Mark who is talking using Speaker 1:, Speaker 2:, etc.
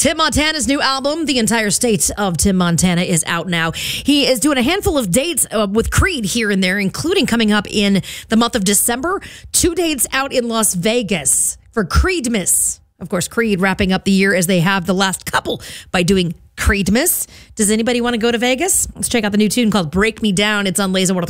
Speaker 1: Tim Montana's new album, The Entire State of Tim Montana, is out now. He is doing a handful of dates with Creed here and there, including coming up in the month of December. 2 dates out in Las Vegas for Creedmas. Of course, Creed wrapping up the year as they have the last couple by doing Creedmas. Does anybody want to go to Vegas? Let's check out the new tune called Break Me Down. It's on Laser